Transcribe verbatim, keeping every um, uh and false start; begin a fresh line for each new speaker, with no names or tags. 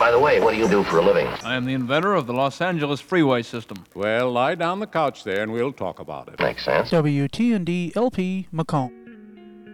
By the way, what do you do for a living?
I am the inventor of the Los Angeles freeway system.
Well, lie down the couch there and we'll talk about it.
Makes sense.
W T N D L P Macomb.